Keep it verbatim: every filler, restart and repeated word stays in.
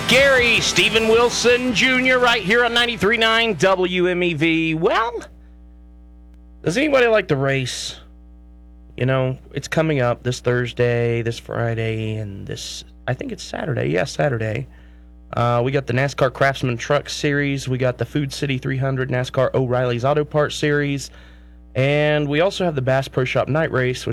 Gary Stephen Wilson Junior right here on ninety-three point nine W M E V. Well, does anybody like to race? You know, it's coming up this Thursday, this Friday, and this, I think it's Saturday. Yeah, Saturday. Uh, we got the NASCAR Craftsman Truck Series. We got the Food City three hundred NASCAR O'Reilly's Auto Parts Series. And we also have the Bass Pro Shop Night Race, which